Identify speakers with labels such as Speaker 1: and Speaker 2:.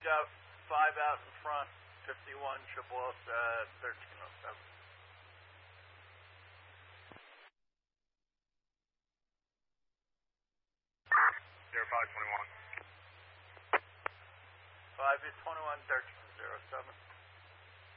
Speaker 1: got 5 out in front, 51, Chippewa, 1307.
Speaker 2: Zero 521.
Speaker 1: 5 is 21, 1307.